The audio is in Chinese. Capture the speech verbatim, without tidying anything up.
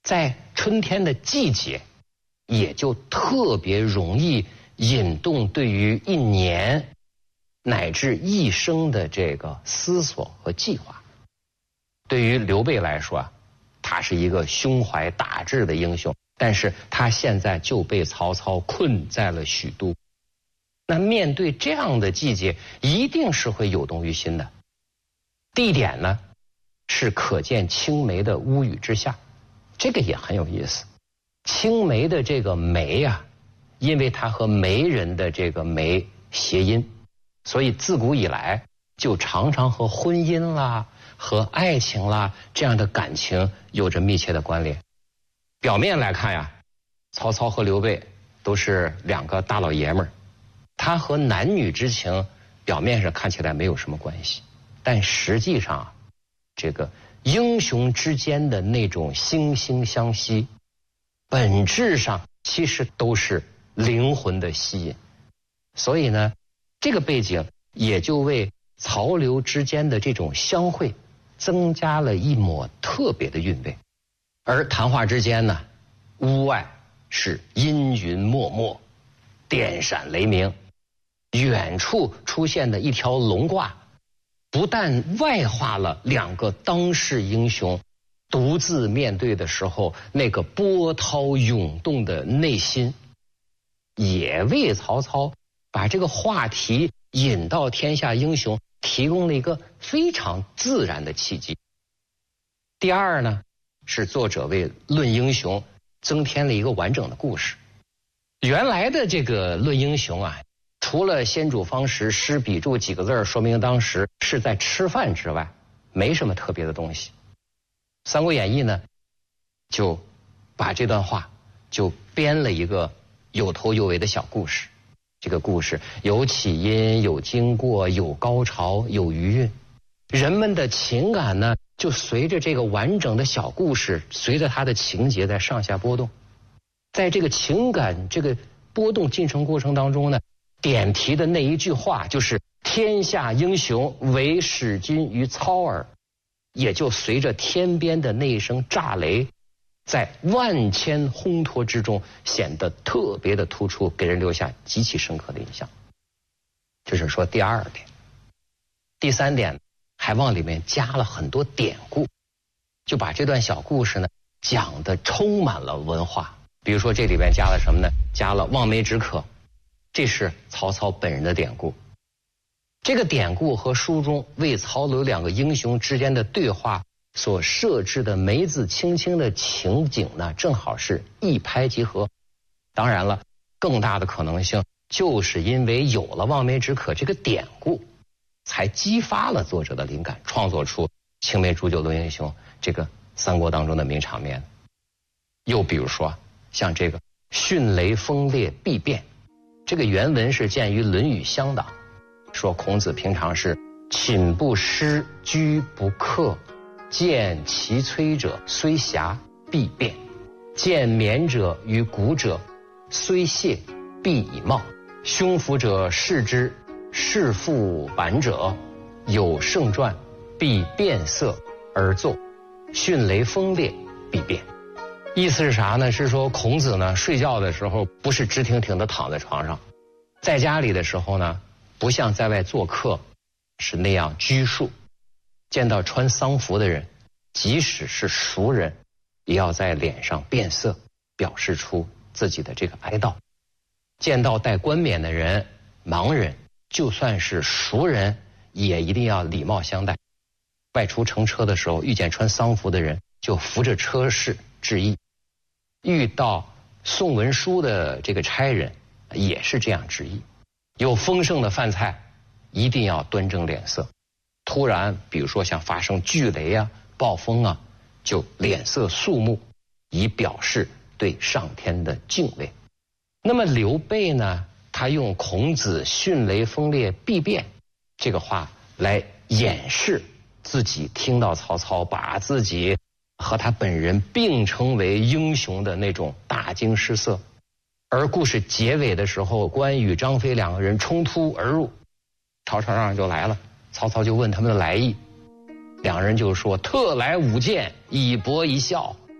在春天的季节，也就特别容易引动对于一年乃至一生的这个思索和计划。对于刘备来说啊，他是一个胸怀大志的英雄，但是他现在就被曹操困在了许都。那面对这样的季节，一定是会有动于心的。地点呢，是可见青梅的屋宇之下，这个也很有意思。青梅的这个梅啊，因为它和媒人的这个媒谐音，所以自古以来就常常和婚姻啦、和爱情啦这样的感情有着密切的关联。表面来看呀，曹操和刘备都是两个大老爷们儿，他和男女之情表面上看起来没有什么关系，但实际上这个英雄之间的那种惺惺相惜，本质上其实都是灵魂的吸引。所以呢，这个背景也就为曹刘之间的这种相会增加了一抹特别的韵味。而谈话之间呢，屋外是阴云漠漠，电闪雷鸣，远处出现的一条龙挂，不但外化了两个当世英雄独自面对的时候那个波涛涌动的内心，也为曹操把这个话题引到天下英雄提供了一个非常自然的契机。第二呢，是作者为论英雄增添了一个完整的故事。原来的这个论英雄啊，除了先主方时施笔注几个字说明当时是在吃饭之外，没什么特别的东西。三国演义呢，就把这段话就编了一个有头有尾的小故事。这个故事有起因，有经过，有高潮，有余韵。人们的情感呢，就随着这个完整的小故事，随着它的情节在上下波动。在这个情感这个波动进程过程当中呢，点题的那一句话就是天下英雄唯使君于操耳，也就随着天边的那一声炸雷，在万千烘托之中显得特别的突出，给人留下极其深刻的印象。这是说第二点。第三点还往里面加了很多典故，就把这段小故事呢讲得充满了文化。比如说这里边加了什么呢？加了望梅止渴，这是曹操本人的典故。这个典故和书中为曹刘两个英雄之间的对话所设置的梅子青青的情景呢，正好是一拍即合。当然了，更大的可能性就是因为有了望梅止渴这个典故，才激发了作者的灵感，创作出青梅煮酒论英雄这个三国当中的名场面。又比如说像这个迅雷锋烈必变，这个原文是见于《论语乡党》，说孔子平常是寝不施，居不克，见其摧者虽瑕必变，见冕者于骨者虽谢必以貌，胸腹者视之，视腹板者有胜传，必变色而奏，迅雷锋烈必变。意思是啥呢？是说孔子呢睡觉的时候不是直挺挺的躺在床上，在家里的时候呢不像在外做客是那样拘束，见到穿丧服的人，即使是熟人也要在脸上变色，表示出自己的这个哀悼。见到戴冠冕的人，盲人，就算是熟人也一定要礼貌相待。外出乘车的时候遇见穿丧服的人，就扶着车室致意。遇到送文书的这个差人也是这样致意。有丰盛的饭菜一定要端正脸色，突然比如说像发生巨雷啊、暴风啊，就脸色肃穆，以表示对上天的敬畏。那么刘备呢，他用孔子迅雷锋烈必变这个话来掩饰自己听到曹操把自己和他本人并称为英雄的那种大惊失色。而故事结尾的时候，关羽、张飞两个人冲突而入，曹操让就来了，曹操就问他们的来意，两人就说特来舞剑，以博一笑。